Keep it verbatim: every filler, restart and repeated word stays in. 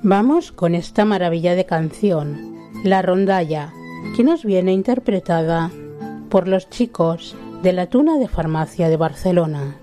Vamos con esta maravilla de canción, La Rondalla, que nos viene interpretada por los chicos de la Tuna de Farmacia de Barcelona.